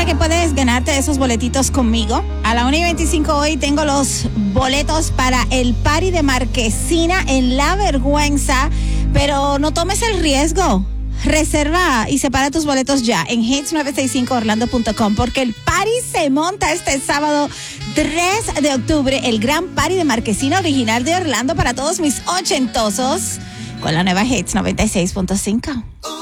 Recuerda que puedes ganarte esos boletitos conmigo. A la 1:25 hoy tengo los boletos para el party de Marquesina en La Vergüenza, pero no tomes el riesgo. Reserva y separa tus boletos ya en hits965orlando.com porque el party se monta este sábado 3 de octubre, el gran party de Marquesina original de Orlando para todos mis ochentosos con la nueva Hits 96.5.